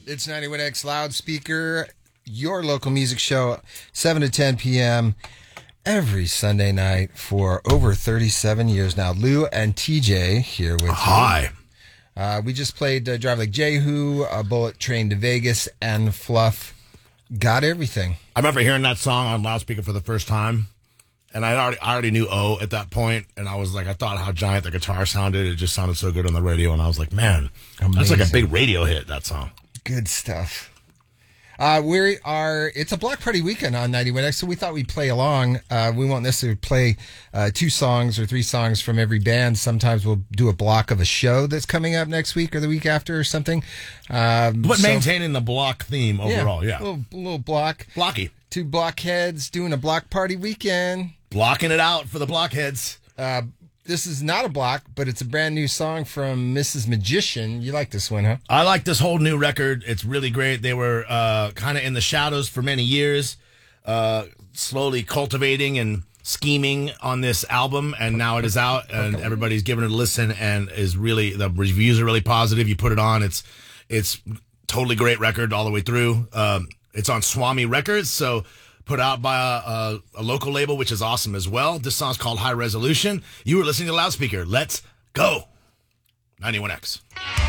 It's 91X Loudspeaker, your local music show, 7 to 10 p.m. every Sunday night for over 37 years now. Lou and TJ here with you. Hi. We just played Drive Like Jehu, Bullet Train to Vegas, and Fluff. Got everything. I remember hearing that song on loudspeaker for the first time, and I already knew O at that point, and I was like, I thought how giant the guitar sounded. It just sounded so good on the radio, and I was like, man, that's like a big radio hit, that song. Good stuff. It's a block party weekend on 91X, so we thought we'd play along. We won't necessarily play 2 songs or 3 songs from every band. Sometimes we'll do a block of a show that's coming up next week or the week after or something. But maintaining the block theme overall, yeah. Little block. Blocky. 2 blockheads doing a block party weekend. Blocking it out for the blockheads. This is not a block, but it's a brand new song from Mrs. Magician. You like this one, huh? I like this whole new record. It's really great. They were kind of in the shadows for many years, slowly cultivating and scheming on this album, and now it is out, and everybody's giving it a listen, and the reviews are really positive. You put it on, it's totally great record all the way through. It's on Swami Records, so put out by a local label, which is awesome as well. This song's called High Resolution. You were listening to Loudspeaker. Let's go. 91X.